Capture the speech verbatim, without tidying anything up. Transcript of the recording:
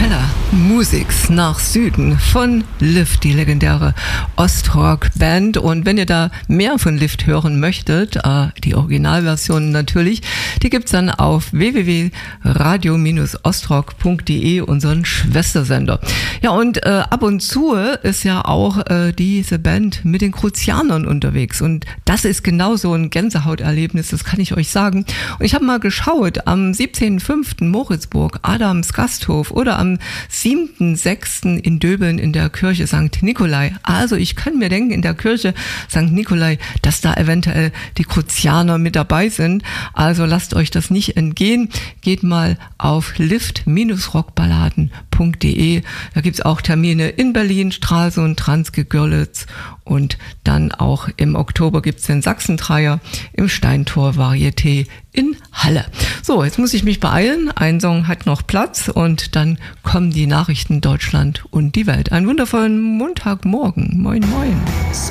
Halle. Musiks nach Süden von Lift, die legendäre Ostrock-Band. Und wenn ihr da mehr von Lift hören möchtet, äh, die Originalversion natürlich, die gibt's dann auf w w w punkt radio ostrock punkt d e, unseren Schwestersender. Ja, und äh, ab und zu ist ja auch äh, diese Band mit den Cruzianern unterwegs. Und das ist genau so ein Gänsehauterlebnis, das kann ich euch sagen. Und ich habe mal geschaut, am siebzehnten fünften Moritzburg, Adams Gasthof, oder am siebten sechsten in Döbeln in der Kirche Sankt Nikolai. Also ich kann mir denken, in der Kirche Sankt Nikolai, dass da eventuell die Cruzianer mit dabei sind. Also lasst euch das nicht entgehen. Geht mal auf lift rockballaden punkt d e. Da gibt's auch Termine in Berlin, Stralsund, Transke, Görlitz, und dann auch im Oktober gibt's den Sachsendreier im Steintor Varieté in Halle. So, jetzt muss ich mich beeilen. Ein Song hat noch Platz und dann kommen die Nachrichten Deutschland und die Welt. Einen wundervollen Montagmorgen. Moin, moin.